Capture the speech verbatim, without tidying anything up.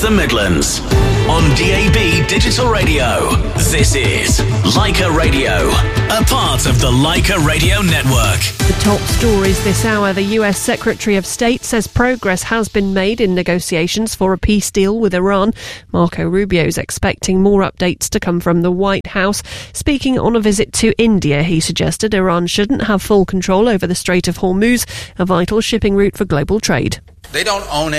the Midlands. On D A B Digital Radio, this is Leica Radio, a part of the Leica Radio Network. The top stories this hour. The U S Secretary of State says progress has been made in negotiations for a peace deal with Iran. Marco Rubio's expecting more updates to come from the White House. Speaking on a visit to India, he suggested Iran shouldn't have full control over the Strait of Hormuz, a vital shipping route for global trade. They don't own